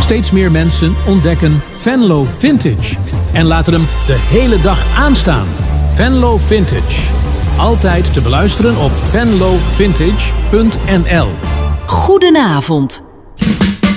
Steeds meer mensen ontdekken Venlo Vintage en laten hem de hele dag aanstaan. Venlo Vintage. Altijd te beluisteren op venlovintage.nl. Goedenavond.